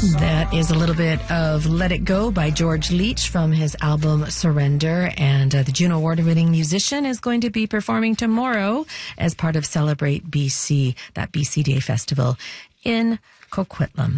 That is a little bit of Let It Go by George Leach from his album Surrender. And the Juno Award-winning musician is going to be performing tomorrow as part of Celebrate BC, that BC Day Festival in Coquitlam.